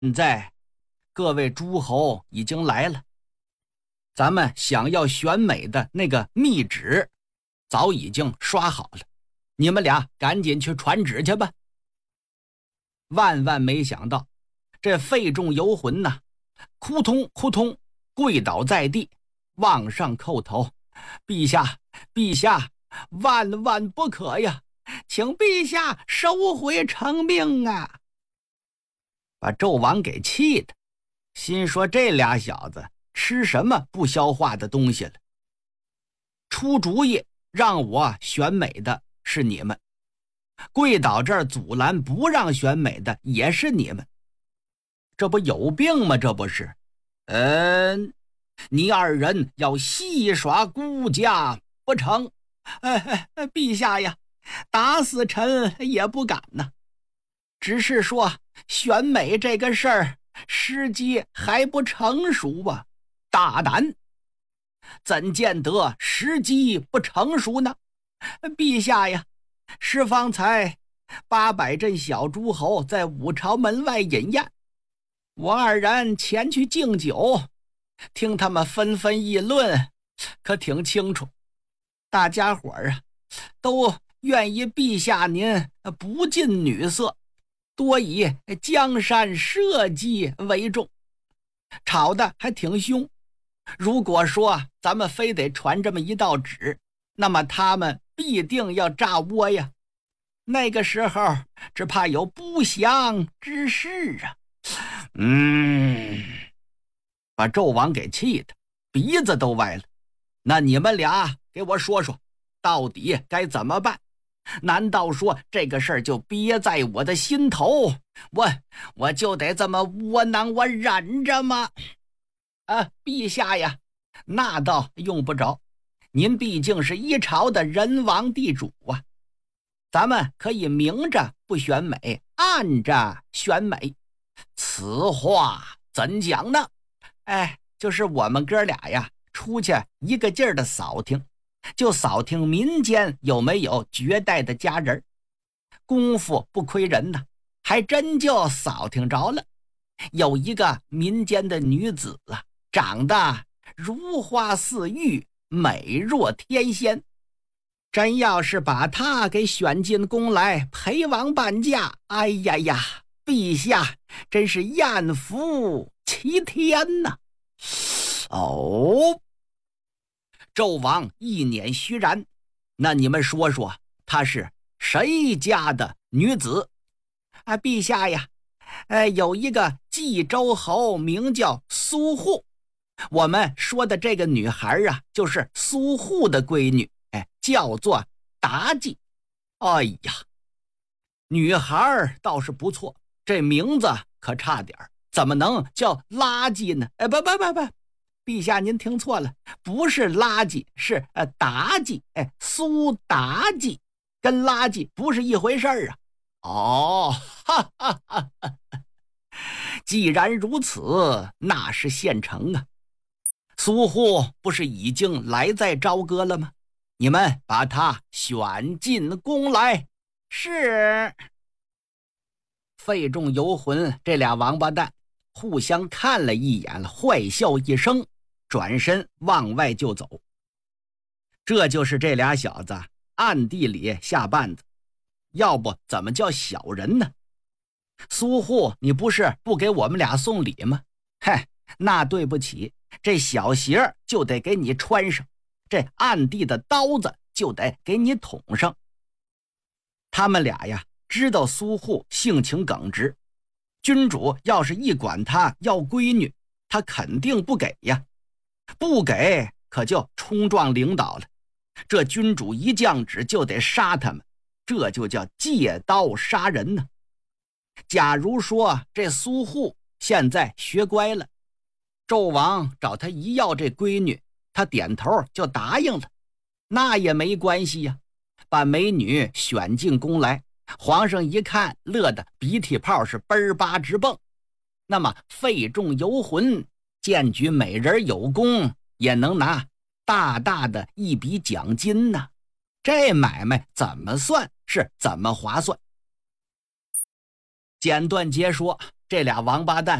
现在各位诸侯已经来了，咱们想要选美的那个密旨早已经刷好了，你们俩赶紧去传旨去吧。万万没想到，这费仲游魂呐，扑通扑通跪倒在地，往上叩头：陛下，陛下，万万不可呀，请陛下收回成命啊！把纣王给气的，心说这俩小子吃什么不消化的东西了？出主意让我选美的是你们，跪倒这儿阻拦不让选美的也是你们，这不有病吗？这不是？你二人要戏耍孤家不成？陛下呀，打死臣也不敢呐。只是说选美这个事儿，时机还不成熟吧？大胆！怎见得时机不成熟呢？陛下呀，是方才800阵小诸侯在五朝门外饮宴，我二人前去敬酒，听他们纷纷议论，可挺清楚，大家伙儿啊，都愿意陛下您不近女色，多以江山社稷为重，吵得还挺凶。如果说咱们非得传这么一道旨，那么他们必定要炸窝呀，那个时候只怕有不祥之事啊。把纣王给气的鼻子都歪了。那你们俩给我说说，到底该怎么办？难道说这个事儿就憋在我的心头，我就得这么窝囊我忍着吗？陛下呀，那倒用不着，您毕竟是一朝的人王地主啊，咱们可以明着不选美，暗着选美。此话怎讲呢？就是我们哥俩呀，出去一个劲儿的扫听，就扫听民间有没有绝代的佳人，功夫不亏人呐，还真就扫听着了。有一个民间的女子啊，长得如花似玉，美若天仙，真要是把她给选进宫来陪王伴驾，哎呀呀，陛下真是艳福齐天呐！纣王一脸虚然，那你们说说，她是谁家的女子？陛下呀，有一个冀州侯名叫苏护，我们说的这个女孩啊，就是苏护的闺女，叫做妲己。哎呀，女孩倒是不错，这名字可差点，怎么能叫垃圾呢？不，陛下您听错了，不是垃圾，是妲己，苏妲己，跟垃圾不是一回事儿啊。既然如此，那是现成啊。苏护不是已经来在朝歌了吗？你们把他选进宫来。是。费仲游魂这俩王八蛋互相看了一眼，坏笑一声，转身往外就走。这就是这俩小子暗地里下绊子，要不怎么叫小人呢？苏护，你不是不给我们俩送礼吗？那对不起，这小鞋就得给你穿上，这暗地的刀子就得给你捅上。他们俩呀，知道苏护性情耿直，君主要是一管他要闺女，他肯定不给呀，不给可就冲撞领导了，这君主一降旨就得杀他们，这就叫借刀杀人呢。假如说这苏护现在学乖了，纣王找他一要这闺女，他点头就答应了，那也没关系呀，把美女选进宫来，皇上一看乐得鼻涕泡是奔巴直蹦。那么费仲游魂荐举美人有功，也能拿大大的一笔奖金呢，这买卖怎么算是怎么划算。简短截说， 这俩王八蛋